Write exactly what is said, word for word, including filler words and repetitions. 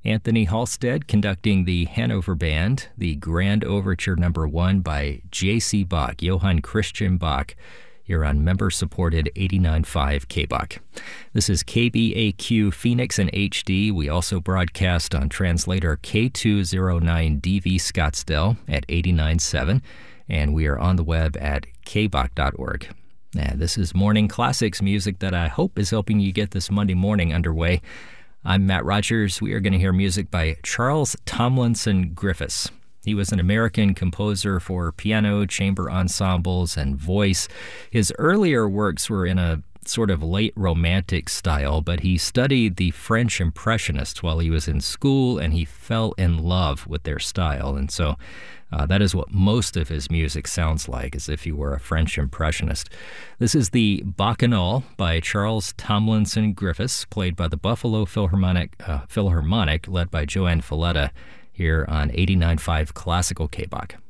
Anthony Halstead conducting the Hanover Band, the Grand Overture Number One by J C. Bach, Johann Christian Bach, here on member-supported eighty-nine point five K B O C. This is K B A Q Phoenix in H D. We also broadcast on translator K two oh nine D V Scottsdale at eighty-nine point seven, and we are on the web at k b o c dot org. Now, this is Morning Classics music that I hope is helping you get this Monday morning underway. I'm Matt Rogers. We are going to hear music by Charles Tomlinson Griffiths. He was an American composer for piano, chamber ensembles, and voice. His earlier works were in a sort of late romantic style, but he studied the French Impressionists while he was in school, and he fell in love with their style. And so uh, that is what most of his music sounds like, as if he were a French Impressionist. This is the Bacchanal by Charles Tomlinson Griffiths, played by the Buffalo Philharmonic, uh, Philharmonic led by Joanne Falletta, here on eighty-nine point five Classical K B O C.